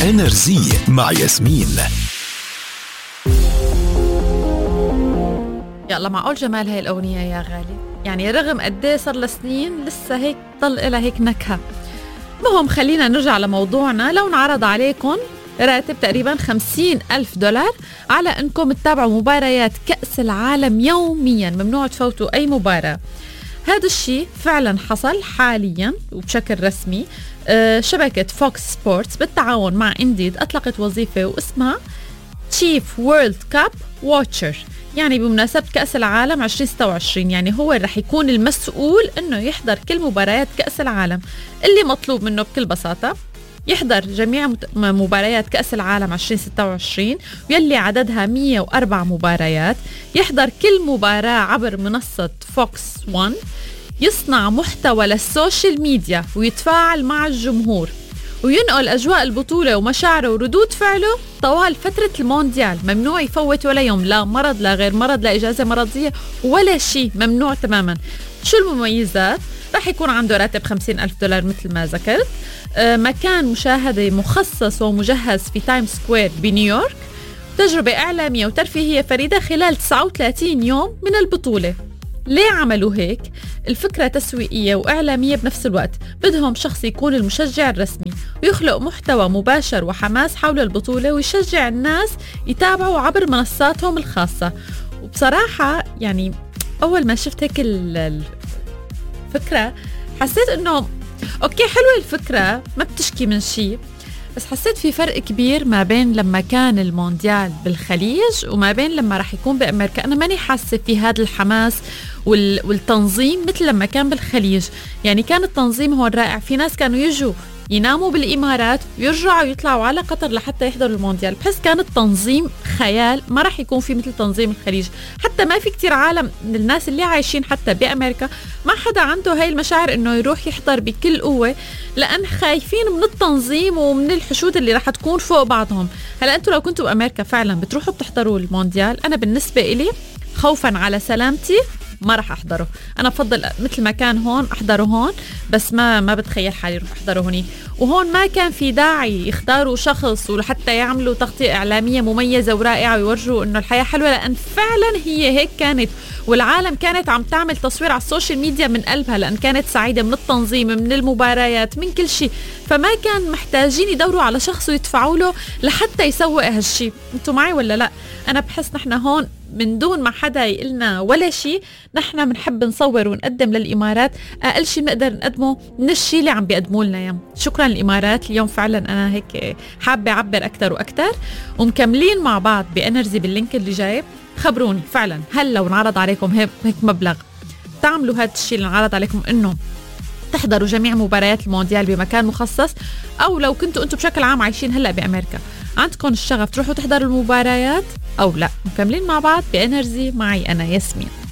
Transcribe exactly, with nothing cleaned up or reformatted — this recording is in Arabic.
إنرجي مع ياسمين. يلا معقول جمال هاي الأغنية يا غالي، يعني رغم قديه صار لسنين لسه هيك ضل إلها هيك نكهة. المهم خلينا نرجع لموضوعنا. لو انعرض عليكم راتب تقريبا خمسين ألف دولار على أنكم تتابعوا مباريات كأس العالم يوميا، ممنوع تفوتوا أي مباراة. هذا الشيء فعلا حصل حاليا وبشكل رسمي. أه شبكة فوكس سبورتس بالتعاون مع انديد أطلقت وظيفة واسمها تشيف وورلد كاب واتشر، يعني بمناسبة كأس العالم عشرين ستة وعشرين. يعني هو رح يكون المسؤول انه يحضر كل مباريات كأس العالم. اللي مطلوب منه بكل بساطة يحضر جميع مباريات كأس العالم عشرين ستة وعشرين واللي عددها مية وأربع مباريات، يحضر كل مباراة عبر منصة فوكس ون، يصنع محتوى للسوشيال ميديا ويتفاعل مع الجمهور، وينقل أجواء البطولة ومشاعره وردود فعله طوال فترة المونديال. ممنوع يفوت ولا يوم، لا مرض لا غير مرض لا إجازة مرضية ولا شيء، ممنوع تماما. شو المميزات؟ رح يكون عنده راتب خمسين ألف دولار مثل ما ذكرت، آه مكان مشاهدة مخصص ومجهز في تايم سكوير بنيويورك، تجربة إعلامية وترفيهية فريدة خلال تسعة وثلاثين يوم من البطولة. ليه عملوا هيك؟ الفكرة تسويقية وإعلامية بنفس الوقت. بدهم شخص يكون المشجع الرسمي ويخلق محتوى مباشر وحماس حول البطولة ويشجع الناس يتابعوا عبر منصاتهم الخاصة. وبصراحة يعني أول ما شفت هيك الفكرة حسيت إنه أوكي حلوة الفكرة، ما بتشكي من شيء، بس حسيت في فرق كبير ما بين لما كان المونديال بالخليج وما بين لما رح يكون بأمريكا. أنا ماني حاسة في هذا الحماس والتنظيم مثل لما كان بالخليج. يعني كان التنظيم هون رائع، في ناس كانوا يجوا يناموا بالإمارات ويرجعوا يطلعوا على قطر لحتى يحضروا المونديال. بحس كان التنظيم خيال، ما رح يكون في مثل تنظيم الخليج. حتى ما في كتير عالم من الناس اللي عايشين حتى بأمريكا ما حدا عنده هاي المشاعر انه يروح يحضر بكل قوة، لأن خايفين من التنظيم ومن الحشود اللي رح تكون فوق بعضهم. هلا انتوا لو كنتوا بأمريكا فعلا بتروحوا بتحضروا المونديال، انا بالنسبة إلي خوفا على سلامتي ما رح أحضره. أنا بفضل مثل ما كان هون أحضره هون، بس ما ما بتخيل حالي روح أحضره هوني. وهون ما كان في داعي يختاروا شخص ولحتى يعملوا تغطية إعلامية مميزة ورائعة ويورجوا إنه الحياة حلوة، لأن فعلا هي هيك كانت. والعالم كانت عم تعمل تصوير على السوشيال ميديا من قلبها، لأن كانت سعيدة من التنظيم من المباريات من كل شيء. فما كان محتاجين يدوروا على شخص ويدفعوا له لحتى يسوق هالشيء. انتوا معي ولا لا؟ أنا بحس نحن هون من دون ما حدا يقلنا ولا شيء، نحن بنحب نصور ونقدم للإمارات أقل شيء بنقدر نقدمه من الشيء اللي عم بيقدموا لنا يوم. شكرا للإمارات اليوم، فعلا أنا هيك حابة أعبر أكتر وأكتر. ومكملين مع بعض بإنرجي باللينك اللي جاي. خبروني فعلا، هل لو انعرض عليكم هيك مبلغ تعملوا هذا الشيء اللي انعرض عليكم إنه تحضروا جميع مباريات المونديال بمكان مخصص، أو لو كنتوا أنتوا بشكل عام عايشين هلأ بأمريكا عندكم الشغف تروحوا تحضروا المباريات أو لا؟ مكملين مع بعض بإنرجي معي أنا ياسمين.